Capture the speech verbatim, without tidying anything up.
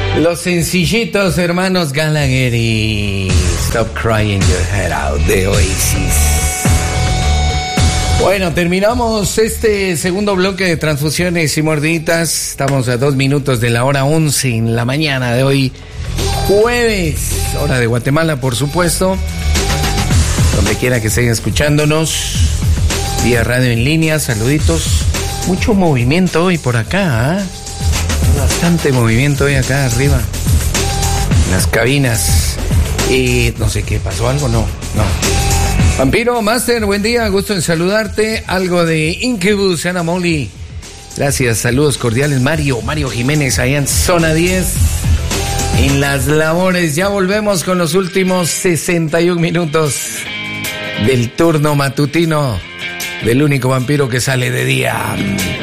Los sencillitos hermanos Gallagher y Stop Crying Your Head Out de Oasis. Bueno, terminamos este segundo bloque de transfusiones y mordiditas. Estamos a dos minutos de la hora once en la mañana de hoy, jueves, hora de Guatemala, por supuesto. Donde quiera que estén escuchándonos, vía radio en línea, saluditos. Mucho movimiento hoy por acá, ¿eh? Bastante movimiento hoy acá arriba, en las cabinas. Y no sé qué, ¿pasó algo? No, no. Vampiro Master, buen día, gusto en saludarte. Algo de Incubus, Ana Molly. Gracias, saludos cordiales. Mario, Mario Jiménez, allá en Zona diez. En las labores, ya volvemos con los últimos sesenta y un minutos del turno matutino del único vampiro que sale de día.